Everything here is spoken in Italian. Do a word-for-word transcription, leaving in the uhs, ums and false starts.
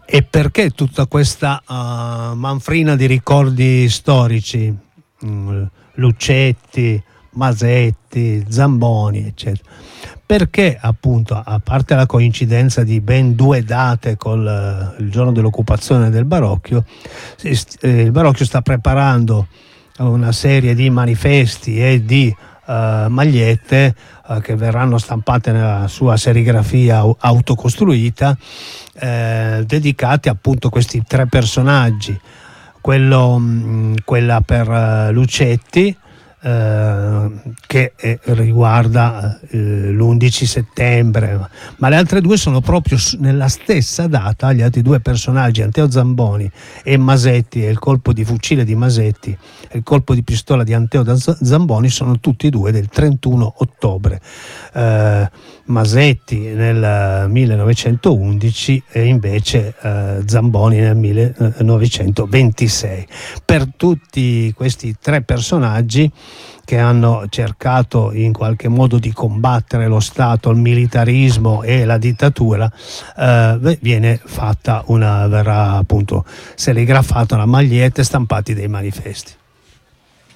E perché tutta questa uh, manfrina di ricordi storici? Mm, Lucetti, Masetti, Zamboni, eccetera. Perché appunto, a parte la coincidenza di ben due date col il giorno dell'occupazione del Barocchio, eh, il Barocchio sta preparando una serie di manifesti e di uh, magliette uh, che verranno stampate nella sua serigrafia autocostruita, eh, dedicate appunto a questi tre personaggi. Quello, mh, quella per uh, Lucetti, eh, che eh, riguarda eh, l'undici settembre, ma le altre due sono proprio nella stessa data. Gli altri due personaggi, Anteo Zamboni e Masetti, e il colpo di fucile di Masetti e il colpo di pistola di Anteo Zamboni, sono tutti e due del trentuno ottobre. eh, Masetti nel millenovecentoundici e invece eh, Zamboni nel millenovecentoventisei. Per tutti questi tre personaggi, che hanno cercato in qualche modo di combattere lo Stato, il militarismo e la dittatura, eh, viene fatta una, verrà appunto serigrafata una maglietta e stampati dei manifesti.